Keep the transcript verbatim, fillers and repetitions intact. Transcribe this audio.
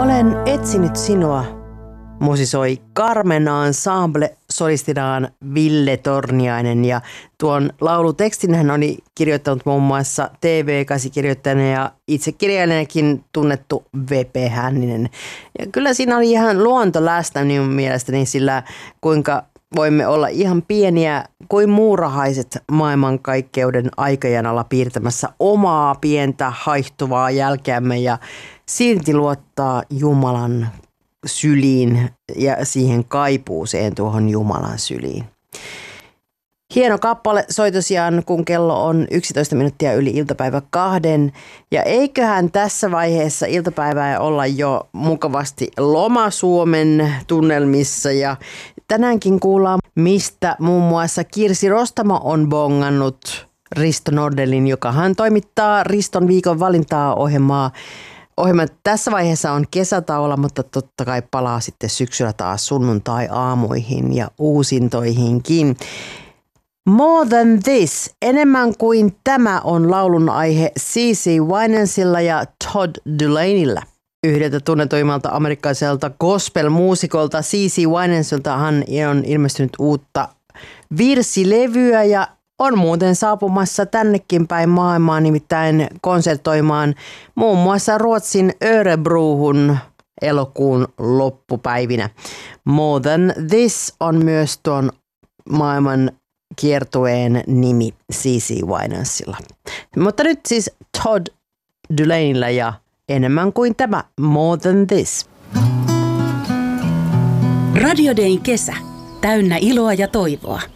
Olen etsinyt sinua, musisoi Carmen Ensemble, solistinaan Ville Torniainen, ja tuon laulutekstin hän oli kirjoittanut muun muassa T V-käsikirjoittajana ja itse kirjailijanakin tunnettu Vepe Hänninen. Ja kyllä siinä oli ihan luonto läsnä minun mielestäni, sillä kuinka voimme olla ihan pieniä kuin muurahaiset maailmankaikkeuden aikajanalla piirtämässä omaa pientä haihtuvaa jälkeämme ja silti luottaa Jumalan syliin ja siihen kaipuuseen tuohon Jumalan syliin. Hieno kappale soi tosiaan, kun kello on yksitoista minuuttia yli iltapäivä kahden. Ja eiköhän tässä vaiheessa iltapäivää olla jo mukavasti Loma-Suomen tunnelmissa. Ja tänäänkin kuullaan, mistä muun muassa Kirsi Rostamo on bongannut Risto Nordelin, joka hän toimittaa Riston viikon valintaa ohjelmaa. Ohjelma tässä vaiheessa on kesätauolla, mutta totta kai palaa sitten syksyllä taas sunnuntai-aamuihin ja uusintoihinkin. More Than This, enemmän kuin tämä on laulun aihe CeCe Winnansilla ja Todd Dulaneylla. Yhdeltä tunnetuimmalta amerikkalaiselta gospel-muusikolta CeCe Winansilta hän on ilmestynyt uutta virsilevyä ja on muuten saapumassa tännekin päin maailmaa, nimittäin konsertoimaan muun muassa Ruotsin Örebrohun elokuun loppupäivinä. More Than This on myös tuon maailman kiertueen nimi CeCe Winnansilla. Mutta nyt siis Todd Dulaneylla ja enemmän kuin tämä More Than This. Radio Dayn kesä. Täynnä iloa ja toivoa.